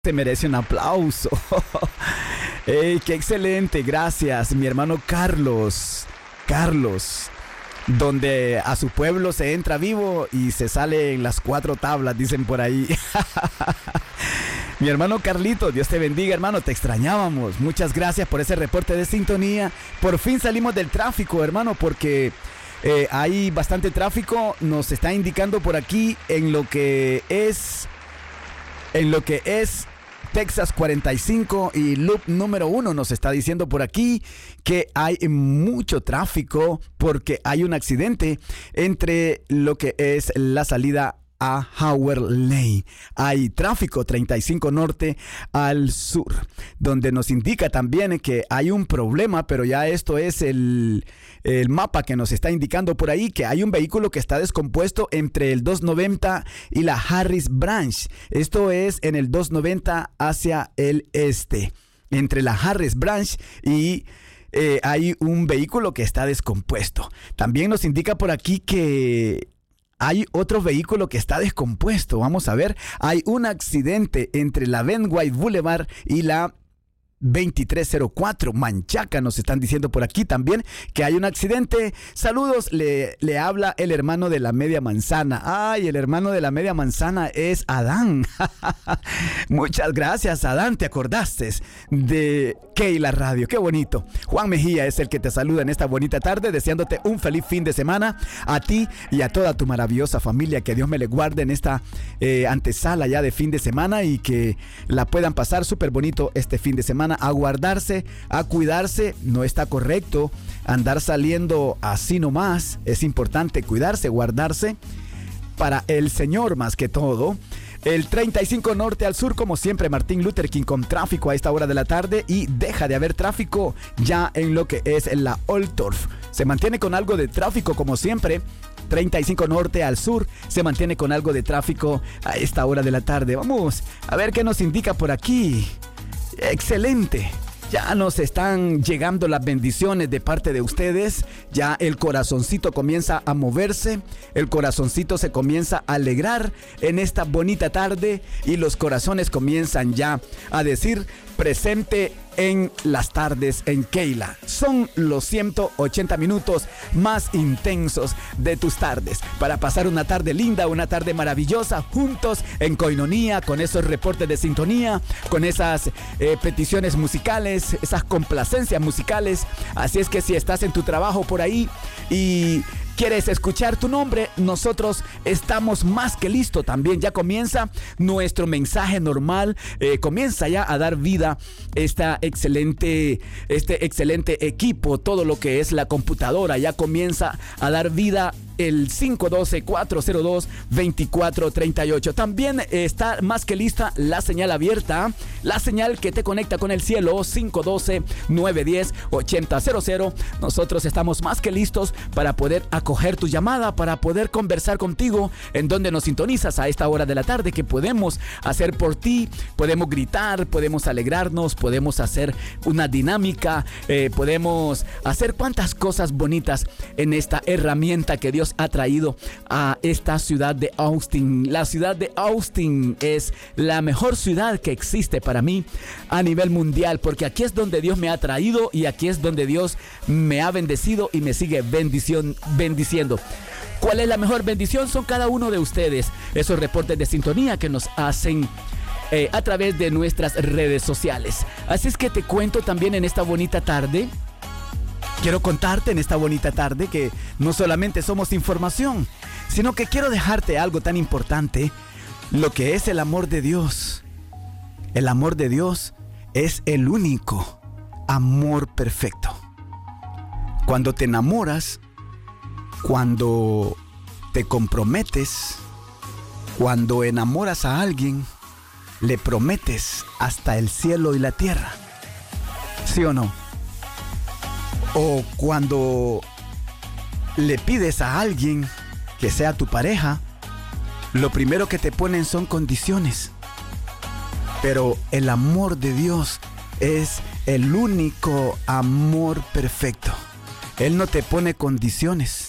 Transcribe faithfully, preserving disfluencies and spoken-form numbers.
Se merece un aplauso. ¡Ey, qué excelente! Gracias, mi hermano Carlos. Carlos, donde a su pueblo se entra vivo y se sale en las cuatro tablas, dicen por ahí. Mi hermano Carlito, Dios te bendiga, hermano, te extrañábamos. Muchas gracias por ese reporte de sintonía. Por fin salimos del tráfico, hermano, porque eh, hay bastante tráfico. Nos está indicando por aquí en lo que es, en lo que es Texas cuarenta y cinco y loop número uno. Nos está diciendo por aquí que hay mucho tráfico porque hay un accidente entre lo que es la salida a Howard Lane. Hay tráfico treinta y cinco norte al sur, donde nos indica también que hay un problema, pero ya esto es el, el mapa que nos está indicando por ahí, que hay un vehículo que está descompuesto entre el doscientos noventa y la Harris Branch. Esto es en el doscientos noventa hacia el este, entre la Harris Branch y eh, hay un vehículo que está descompuesto. También nos indica por aquí que hay otro vehículo que está descompuesto. Vamos a ver. Hay un accidente entre la Ben White Boulevard y la veintitrés cero cuatro Manchaca. Nos están diciendo por aquí también que hay un accidente. Saludos, le, le habla el hermano de la media manzana. Ay, el hermano de la media manzana es Adán. Muchas gracias, Adán, te acordaste de Keila Radio, qué bonito. Juan Mejía es el que te saluda en esta bonita tarde, deseándote un feliz fin de semana a ti y a toda tu maravillosa familia. Que Dios me le guarde en esta eh, antesala ya de fin de semana y que la puedan pasar súper bonito este fin de semana. A guardarse, a cuidarse. No está correcto andar saliendo así nomás. Es importante cuidarse, guardarse para el Señor más que todo. El treinta y cinco norte al sur, como siempre, Martin Luther King con tráfico a esta hora de la tarde y deja de haber tráfico ya en lo que es la Oltorf. Se mantiene con algo de tráfico como siempre. treinta y cinco norte al sur se mantiene con algo de tráfico a esta hora de la tarde. Vamos a ver qué nos indica por aquí. Excelente. Ya nos están llegando las bendiciones de parte de ustedes. Ya el corazoncito comienza a moverse. El corazoncito se comienza a alegrar en esta bonita tarde. Y los corazones comienzan ya a decir presente en las tardes en Keila. Son los ciento ochenta minutos más intensos de tus tardes para pasar una tarde linda, una tarde maravillosa juntos en coinonía, con esos reportes de sintonía, con esas eh, peticiones musicales, esas complacencias musicales. Así es que si estás en tu trabajo por ahí y quieres escuchar tu nombre, nosotros estamos más que listos también. Ya comienza nuestro mensaje normal, eh, comienza ya a dar vida esta excelente, este excelente equipo, todo lo que es la computadora, ya comienza a dar vida el cinco uno dos, cuatro cero dos, dos cuatro tres ocho. También está más que lista la señal abierta, la señal que te conecta con el cielo, cinco uno dos, nueve uno cero, ocho cero cero cero. Nosotros estamos más que listos para poder acoger tu llamada, para poder conversar contigo en donde nos sintonizas a esta hora de la tarde. Que podemos hacer por ti, podemos gritar, podemos alegrarnos, podemos hacer una dinámica, eh, podemos hacer cuantas cosas bonitas en esta herramienta que Dios ha traído a esta ciudad de Austin. La ciudad de Austin es la mejor ciudad que existe para mí a nivel mundial, porque aquí es donde Dios me ha traído y aquí es donde Dios me ha bendecido y me sigue bendición, bendiciendo. ¿Cuál es la mejor bendición? Son cada uno de ustedes, esos reportes de sintonía que nos hacen eh, a través de nuestras redes sociales. Así es que te cuento también en esta bonita tarde. Quiero contarte en esta bonita tarde que no solamente somos información, sino que quiero dejarte algo tan importante, lo que es el amor de Dios. El amor de Dios es el único amor perfecto. Cuando te enamoras, cuando te comprometes, cuando enamoras a alguien, le prometes hasta el cielo y la tierra. ¿Sí o no? O cuando le pides a alguien que sea tu pareja, lo primero que te ponen son condiciones. Pero el amor de Dios es el único amor perfecto. Él no te pone condiciones.